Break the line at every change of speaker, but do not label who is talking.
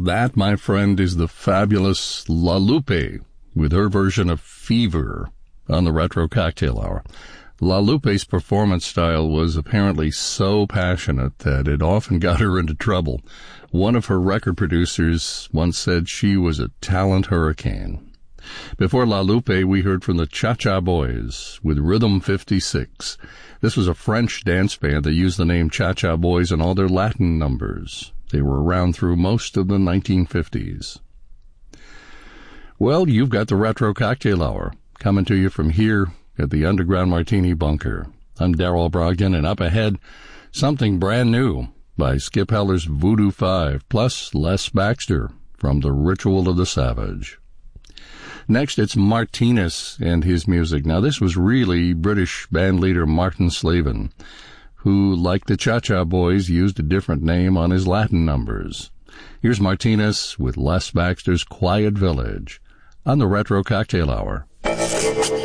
that, my friend, is the fabulous La Lupe with her version of Fever on the Retro Cocktail Hour. La Lupe's performance style was apparently so passionate that it often got her into trouble. One of her record producers once said she was a talent hurricane. Before La Lupe, we heard from the Cha-Cha Boys with Rhythm 56. This was a French dance band that used the name Cha-Cha Boys in all their Latin numbers. They were around through most of the 1950s. Well, you've got the Retro Cocktail Hour coming to you from here at the Underground Martini Bunker. I'm Darrell Brogdon, and up ahead, something brand new by Skip Heller's Voodoo 5, plus Les Baxter from The Ritual of the Savage. Next, it's Martinez and his music. Now, this was really British bandleader Martin Slavin, who, like the Cha-Cha Boys, used a different name on his Latin numbers. Here's Martinez with Les Baxter's Quiet Village on the Retro Cocktail Hour.